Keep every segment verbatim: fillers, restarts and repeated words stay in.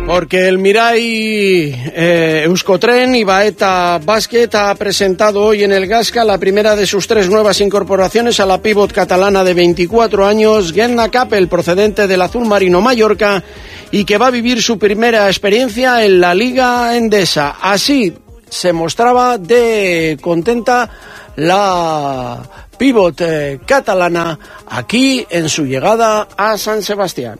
Porque el Mirai eh, Euskotren y Baeta Basket ha presentado hoy en el Gasca la primera de sus tres nuevas incorporaciones a la pívot catalana de veinticuatro años, Gedna Capel, procedente del Azul Marino Mallorca, y que va a vivir su primera experiencia en la Liga Endesa. Así se mostraba de contenta la pívot eh, catalana aquí en su llegada a San Sebastián.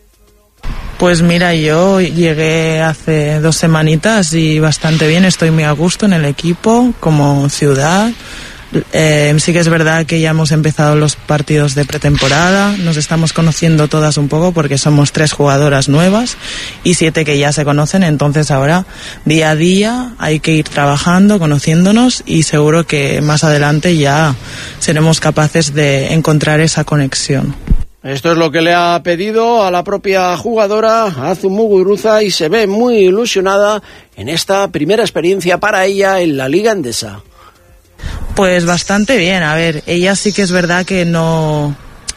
Pues mira, yo llegué hace dos semanitas y bastante bien, estoy muy a gusto en el equipo, como ciudad. Eh, sí que es verdad que ya hemos empezado los partidos de pretemporada, nos estamos conociendo todas un poco porque somos tres jugadoras nuevas y siete que ya se conocen, entonces ahora día a día hay que ir trabajando, conociéndonos y seguro que más adelante ya seremos capaces de encontrar esa conexión. Esto es lo que le ha pedido a la propia jugadora Azu Muguruza y se ve muy ilusionada en esta primera experiencia para ella en la Liga Endesa. Pues bastante bien, a ver, ella sí que es verdad que no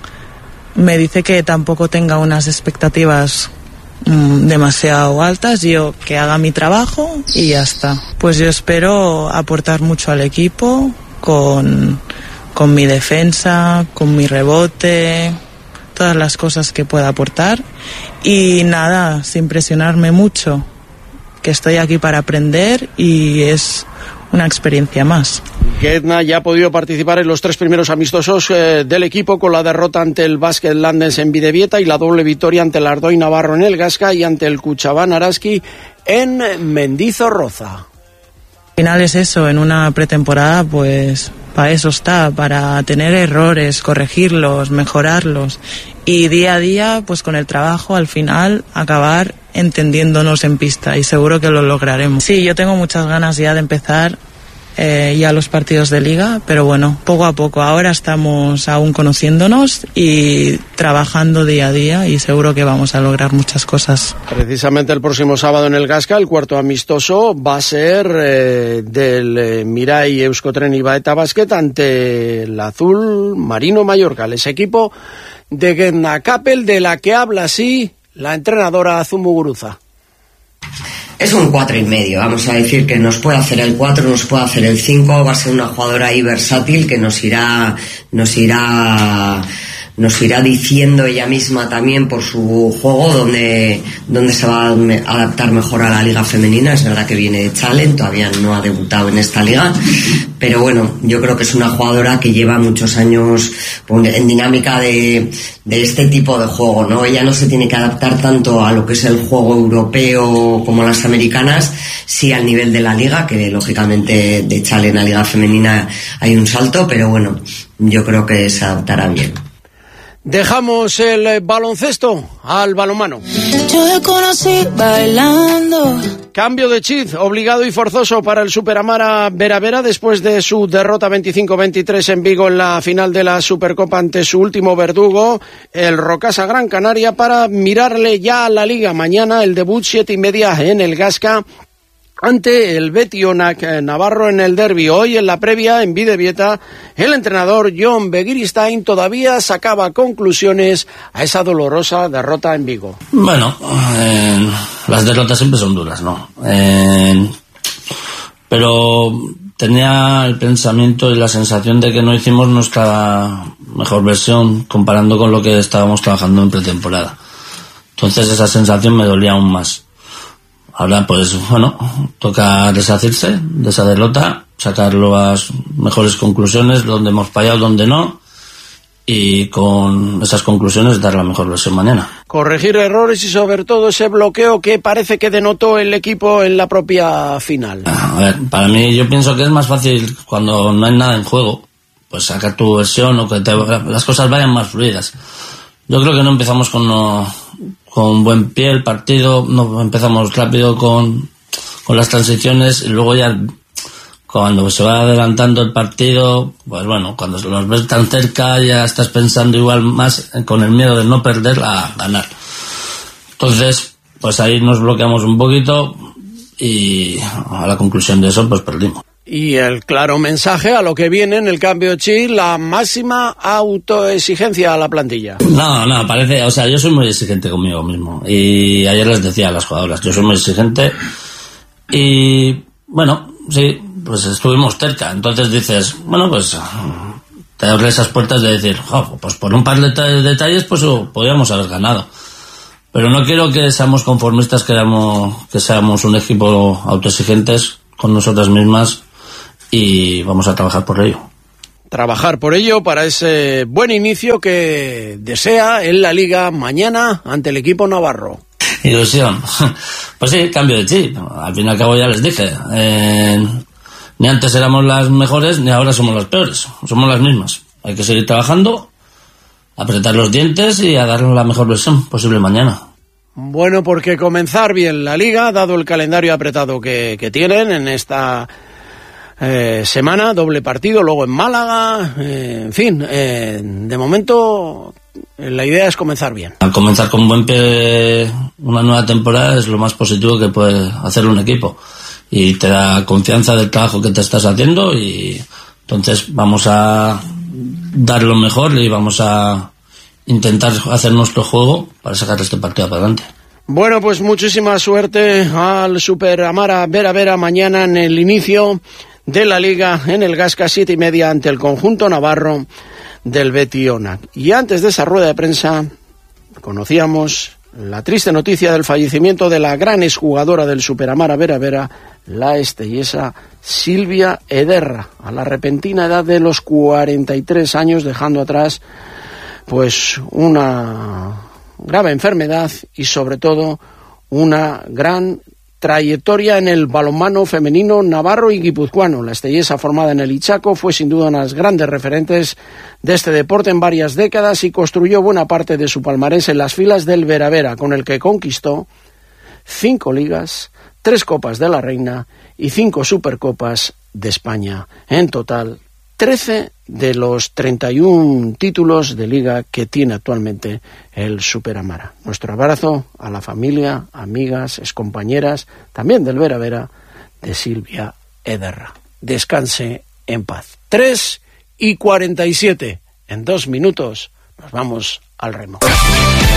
me dice que tampoco tenga unas expectativas mmm, demasiado altas, yo que haga mi trabajo y ya está. Pues yo espero aportar mucho al equipo con, con mi defensa, con mi rebote, todas las cosas que pueda aportar y nada, sin presionarme mucho, que estoy aquí para aprender y es una experiencia más. Gedna ya ha podido participar en los tres primeros amistosos eh, del equipo con la derrota ante el Basket Landes en Bidebieta y la doble victoria ante el Ardoy Navarro en el Gasca y ante el Cuchabán Araski en Mendizorroza. Al final es eso, en una pretemporada pues para eso está, para tener errores, corregirlos, mejorarlos y día a día pues con el trabajo al final acabar entendiéndonos en pista y seguro que lo lograremos. Sí, yo tengo muchas ganas ya de empezar eh, ya los partidos de liga, pero bueno, poco a poco. Ahora estamos aún conociéndonos y trabajando día a día y seguro que vamos a lograr muchas cosas. Precisamente el próximo sábado en el Gasca, el cuarto amistoso va a ser eh, del eh, Mirai Euskotren y Baeta Basket ante el Azul Marino Mallorca, el equipo de Gedna Capel, de la que habla así la entrenadora Azu Muguruza. Es un cuatro y medio, vamos a decir que nos puede hacer el cuatro, nos puede hacer el cinco, va a ser una jugadora ahí versátil que nos irá, nos irá, nos irá diciendo ella misma también por su juego donde, donde se va a adaptar mejor a la liga femenina. Es verdad que viene de Challenge, todavía no ha debutado en esta liga, pero bueno, yo creo que es una jugadora que lleva muchos años en dinámica de, de este tipo de juego, ¿no? Ella no se tiene que adaptar tanto a lo que es el juego europeo como las americanas, sí al nivel de la liga, que lógicamente de Challenge a liga femenina hay un salto, pero bueno, yo creo que se adaptará bien. Dejamos el baloncesto al balonmano. Yo te conocí bailando. Cambio de chip obligado y forzoso para el Superamara Vera Vera después de su derrota veinticinco veintitrés en Vigo en la final de la Supercopa ante su último verdugo, el Rocasa Gran Canaria, para mirarle ya a la Liga. Mañana el debut siete y media en el Gasca ante el Betionac Navarro en el derbi. Hoy en la previa en Bidebieta el entrenador John Begiristain todavía sacaba conclusiones a esa dolorosa derrota en Vigo. Bueno, eh, las derrotas siempre son duras, ¿no? Eh, pero tenía el pensamiento y la sensación de que no hicimos nuestra mejor versión comparando con lo que estábamos trabajando en pretemporada. Entonces esa sensación me dolía aún más. Ahora, pues, bueno, toca deshacerse de esa derrota, sacar las mejores conclusiones, donde hemos fallado, donde no, y con esas conclusiones dar la mejor versión mañana. Corregir errores y sobre todo ese bloqueo que parece que denotó el equipo en la propia final. A ver, para mí yo pienso que es más fácil cuando no hay nada en juego, pues sacar tu versión o que te, las cosas vayan más fluidas. Yo creo que no empezamos con... No, con buen pie el partido, no empezamos rápido con, con las transiciones y luego ya cuando se va adelantando el partido, pues bueno, cuando los ves tan cerca ya estás pensando igual más con el miedo de no perder a ganar. Entonces, pues ahí nos bloqueamos un poquito y a la conclusión de eso pues perdimos. Y el claro mensaje a lo que viene en el cambio de chip, la máxima autoexigencia a la plantilla. No, no, parece, o sea, yo soy muy exigente conmigo mismo. Y ayer les decía a las jugadoras, yo soy muy exigente. Y bueno, sí, pues estuvimos cerca. Entonces dices, bueno, pues te abre esas puertas de decir, oh, pues por un par de detalles, pues podríamos haber ganado. Pero no quiero que seamos conformistas, que seamos, que seamos un equipo autoexigentes con nosotras mismas y vamos a trabajar por ello. Trabajar por ello para ese buen inicio que desea en la Liga mañana ante el equipo navarro. Ilusión. Pues sí, cambio de chip. Al fin y al cabo ya les dije. Eh, ni antes éramos las mejores, ni ahora somos las peores. Somos las mismas. Hay que seguir trabajando, apretar los dientes y a darle la mejor versión posible mañana. Bueno, porque comenzar bien la Liga, dado el calendario apretado que, que tienen en esta eh, semana, doble partido, luego en Málaga, eh, en fin, eh, de momento la idea es comenzar bien. Al comenzar con buen pie una nueva temporada es lo más positivo que puede hacer un equipo y te da confianza del trabajo que te estás haciendo y entonces vamos a dar lo mejor y vamos a intentar hacer nuestro juego para sacar este partido para adelante. Bueno, pues muchísima suerte al Super Amara Vera Vera mañana en el inicio de la Liga en el Gasca, siete y media ante el conjunto navarro del Betionac. Y antes de esa rueda de prensa conocíamos la triste noticia del fallecimiento de la gran exjugadora del Super Amara Vera Vera, la estellesa Silvia Ederra, a la repentina edad de los cuarenta y tres años, dejando atrás pues una grave enfermedad y sobre todo una gran trayectoria en el balonmano femenino navarro y guipuzcoano. La estellesa, formada en el Ichaco, fue sin duda una de las grandes referentes de este deporte en varias décadas y construyó buena parte de su palmarés en las filas del Vera Vera, con el que conquistó cinco ligas, tres copas de la Reina y cinco supercopas de España. En total, trece de los treinta y uno títulos de liga que tiene actualmente el Super Amara. Nuestro abrazo a la familia, amigas, excompañeras, también del Vera Vera, de Silvia Ederra. Descanse en paz. tres y cuarenta y siete. En dos minutos nos vamos al remo.